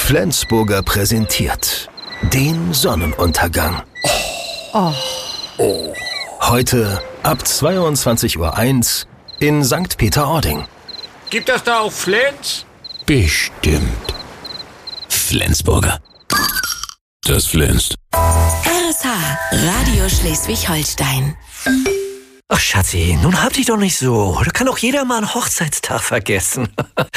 Flensburger präsentiert den Sonnenuntergang. Heute ab 22:01 Uhr in St. Peter-Ording. Gibt das da auch Flens? Bestimmt. Flensburger. Das flänzt. RSH, Radio Schleswig-Holstein. Ach Schatzi, nun hab dich doch nicht so. Da kann doch jeder mal einen Hochzeitstag vergessen.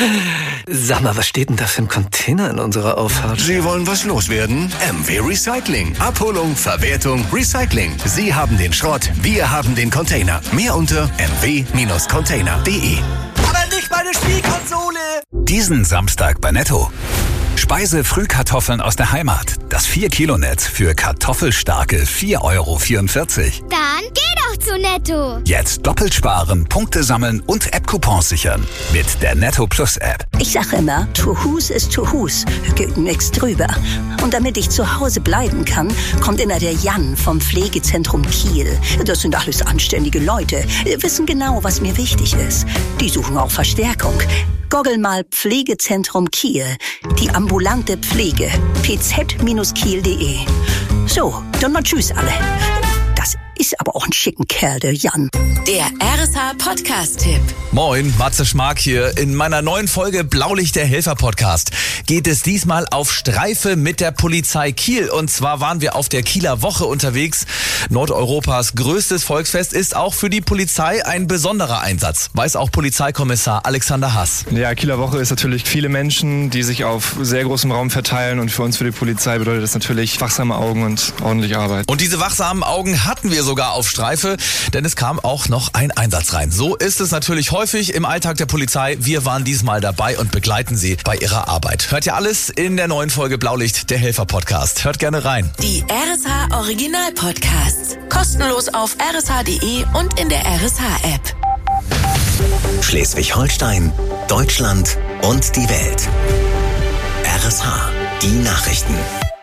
Sag mal, was steht denn da für ein Container in unserer Auffahrt? Sie wollen was loswerden? MW Recycling. Abholung, Verwertung, Recycling. Sie haben den Schrott, wir haben den Container. Mehr unter mw-container.de. Aber nicht meine Spielkonsole! Diesen Samstag bei Netto. Speise-Frühkartoffeln aus der Heimat. Das 4-Kilo-Netz für kartoffelstarke 4,44 €. Dann geh doch zu Netto. Jetzt doppelt sparen, Punkte sammeln und App-Coupons sichern. Mit der Netto Plus App. Ich sage immer, to whos ist to whos. Geht nix drüber. Und damit ich zu Hause bleiben kann, kommt immer der Jan vom Pflegezentrum Kiel. Das sind alles anständige Leute, wissen genau, was mir wichtig ist. Die suchen auch Verstärkung. Goggel mal Pflegezentrum Kiel. Die ambulante Pflege. pz-kiel.de. So, dann mal tschüss alle. Das ist aber auch ein schicken Kerl, der Jan. Der RSH-Podcast-Tipp. Moin, Matze Schmark hier. In meiner neuen Folge Blaulicht der Helfer-Podcast geht es diesmal auf Streife mit der Polizei Kiel. Und zwar waren wir auf der Kieler Woche unterwegs. Nordeuropas größtes Volksfest ist auch für die Polizei ein besonderer Einsatz, weiß auch Polizeikommissar Alexander Hass. Ja, Kieler Woche ist natürlich viele Menschen, die sich auf sehr großem Raum verteilen. Und für uns, für die Polizei, bedeutet das natürlich wachsame Augen und ordentliche Arbeit. Und diese wachsamen Augen hatten wir sogar auf Streife, denn es kam auch noch ein Einsatz rein. So ist es natürlich häufig im Alltag der Polizei. Wir waren diesmal dabei und begleiten Sie bei Ihrer Arbeit. Hört ihr alles in der neuen Folge Blaulicht, der Helfer-Podcast. Hört gerne rein. Die RSH-Original-Podcasts. Kostenlos auf rsh.de und in der RSH-App. Schleswig-Holstein, Deutschland und die Welt. RSH, die Nachrichten.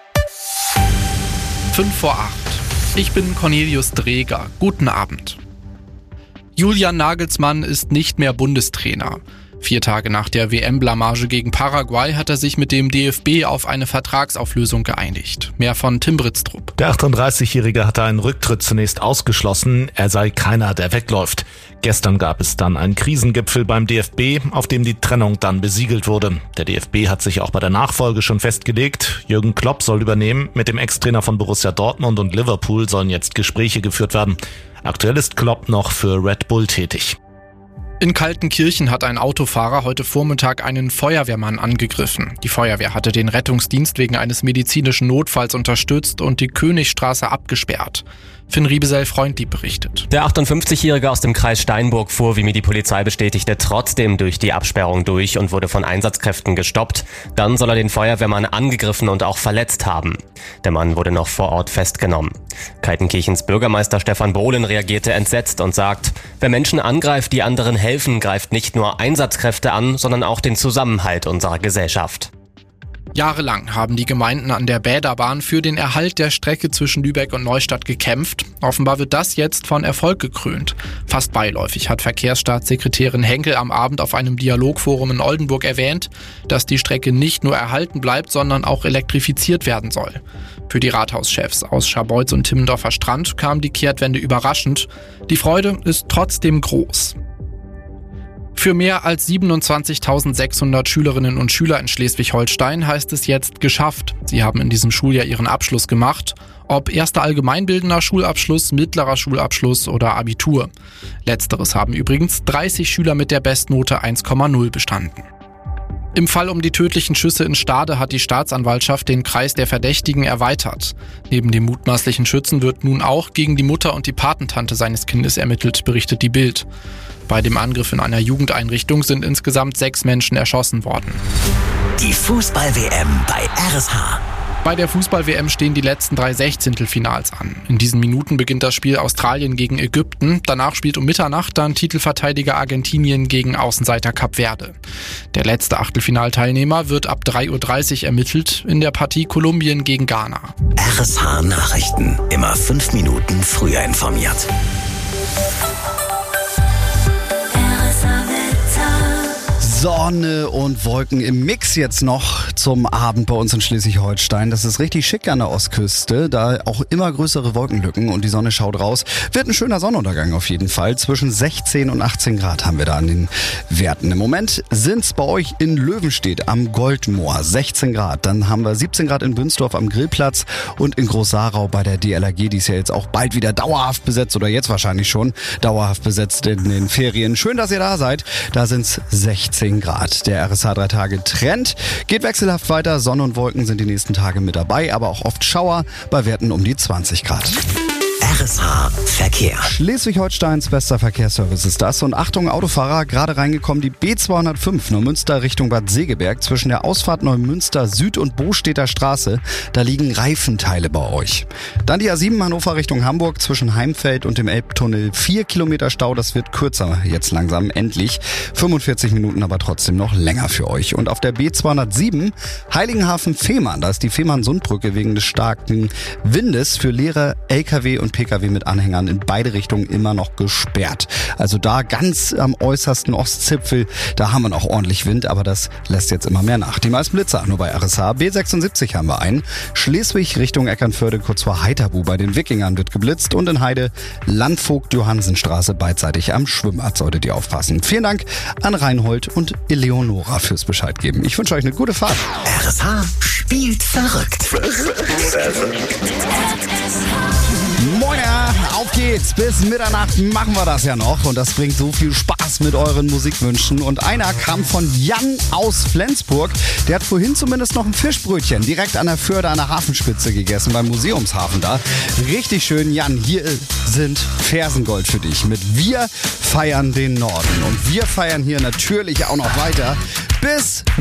7:55. Ich bin Cornelius Dreger. Guten Abend. Julian Nagelsmann ist nicht mehr Bundestrainer. 4 Tage nach der WM-Blamage gegen Paraguay hat er sich mit dem DFB auf eine Vertragsauflösung geeinigt. Mehr von Tim Britztrup. Der 38-Jährige hatte einen Rücktritt zunächst ausgeschlossen. Er sei keiner, der wegläuft. Gestern gab es dann einen Krisengipfel beim DFB, auf dem die Trennung dann besiegelt wurde. Der DFB hat sich auch bei der Nachfolge schon festgelegt. Jürgen Klopp soll übernehmen. Mit dem Ex-Trainer von Borussia Dortmund und Liverpool sollen jetzt Gespräche geführt werden. Aktuell ist Klopp noch für Red Bull tätig. In Kaltenkirchen hat ein Autofahrer heute Vormittag einen Feuerwehrmann angegriffen. Die Feuerwehr hatte den Rettungsdienst wegen eines medizinischen Notfalls unterstützt und die Königstraße abgesperrt. Finn Riebesell-Freundlieb berichtet. Der 58-Jährige aus dem Kreis Steinburg fuhr, wie mir die Polizei bestätigte, trotzdem durch die Absperrung durch und wurde von Einsatzkräften gestoppt. Dann soll er den Feuerwehrmann angegriffen und auch verletzt haben. Der Mann wurde noch vor Ort festgenommen. Kaltenkirchens Bürgermeister Stefan Bohlen reagierte entsetzt und sagt, wer Menschen angreift, die anderen helfen, greift nicht nur Einsatzkräfte an, sondern auch den Zusammenhalt unserer Gesellschaft. Jahrelang haben die Gemeinden an der Bäderbahn für den Erhalt der Strecke zwischen Lübeck und Neustadt gekämpft. Offenbar wird das jetzt von Erfolg gekrönt. Fast beiläufig hat Verkehrsstaatssekretärin Henkel am Abend auf einem Dialogforum in Oldenburg erwähnt, dass die Strecke nicht nur erhalten bleibt, sondern auch elektrifiziert werden soll. Für die Rathauschefs aus Scharbeutz und Timmendorfer Strand kam die Kehrtwende überraschend. Die Freude ist trotzdem groß. Für mehr als 27.600 Schülerinnen und Schüler in Schleswig-Holstein heißt es jetzt geschafft. Sie haben in diesem Schuljahr ihren Abschluss gemacht. Ob erster allgemeinbildender Schulabschluss, mittlerer Schulabschluss oder Abitur. Letzteres haben übrigens 30 Schüler mit der Bestnote 1,0 bestanden. Im Fall um die tödlichen Schüsse in Stade hat die Staatsanwaltschaft den Kreis der Verdächtigen erweitert. Neben dem mutmaßlichen Schützen wird nun auch gegen die Mutter und die Patentante seines Kindes ermittelt, berichtet die Bild. Bei dem Angriff in einer Jugendeinrichtung sind insgesamt 6 Menschen erschossen worden. Die Fußball-WM bei RSH. Bei der Fußball-WM stehen die letzten 3 Sechzehntelfinals an. In diesen Minuten beginnt das Spiel Australien gegen Ägypten. Danach spielt um Mitternacht dann Titelverteidiger Argentinien gegen Außenseiter Kap Verde. Der letzte Achtelfinalteilnehmer wird ab 3:30 Uhr ermittelt in der Partie Kolumbien gegen Ghana. RSH Nachrichten. Immer 5 Minuten früher informiert. Sonne und Wolken im Mix jetzt noch zum Abend bei uns in Schleswig-Holstein. Das ist richtig schick an der Ostküste, da auch immer größere Wolkenlücken und die Sonne schaut raus. Wird ein schöner Sonnenuntergang auf jeden Fall. Zwischen 16 und 18 Grad haben wir da an den Werten. Im Moment sind es bei euch in Löwenstedt am Goldmoor 16 Grad. Dann haben wir 17 Grad in Bünsdorf am Grillplatz und in Groß-Sarau bei der DLRG, die ist ja jetzt auch bald wieder dauerhaft besetzt oder jetzt wahrscheinlich schon dauerhaft besetzt in den Ferien. Schön, dass ihr da seid. Da sind es 16 Grad. Der RSH 3 Tage Trend geht wechselhaft weiter. Sonne und Wolken sind die nächsten Tage mit dabei, aber auch oft Schauer bei Werten um die 20 Grad. RSH Verkehr. Schleswig-Holsteins bester Verkehrsservice ist das. Und Achtung Autofahrer, gerade reingekommen die B205 Neumünster Richtung Bad Segeberg zwischen der Ausfahrt Neumünster Süd und Bostädter Straße. Da liegen Reifenteile bei euch. Dann die A7 Hannover Richtung Hamburg zwischen Heimfeld und dem Elbtunnel. 4 Kilometer Stau, das wird kürzer jetzt langsam, endlich. 45 Minuten aber trotzdem noch länger für euch. Und auf der B207 Heiligenhafen-Fehmarn, da ist die Fehmarn-Sundbrücke wegen des starken Windes für leere LKW und PKW mit Anhängern in beide Richtungen immer noch gesperrt. Also da ganz am äußersten Ostzipfel, da haben wir noch ordentlich Wind, aber das lässt jetzt immer mehr nach. Die meisten Blitzer nur bei RSH. B76 haben wir einen. Schleswig Richtung Eckernförde kurz vor Heiterbu bei den Wikingern wird geblitzt und in Heide Landvogt-Johannsenstraße beidseitig am Schwimmbad solltet ihr aufpassen. Vielen Dank an Reinhold und Eleonora fürs Bescheid geben. Ich wünsche euch eine gute Fahrt. RSH spielt verrückt. Moin, auf geht's. Bis Mitternacht machen wir das ja noch. Und das bringt so viel Spaß mit euren Musikwünschen. Und einer kam von Jan aus Flensburg. Der hat vorhin zumindest noch ein Fischbrötchen direkt an der Förde an der Hafenspitze gegessen, beim Museumshafen da. Richtig schön, Jan. Hier sind Fersengold für dich mit Wir feiern den Norden. Und wir feiern hier natürlich auch noch weiter bis